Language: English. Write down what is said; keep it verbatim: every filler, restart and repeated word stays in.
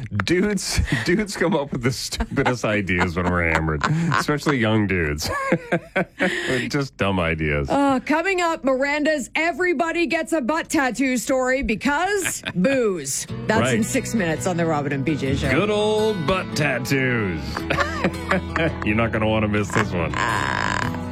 dudes, dudes come up with the stupidest ideas when we're hammered, especially young dudes. Just dumb ideas. Uh, coming up, Miranda's Everybody Gets a Butt Tattoo story because booze. That's Right. in six minutes on the Robin and B J Show. Good old butt tattoos. You're not going to want to miss this one.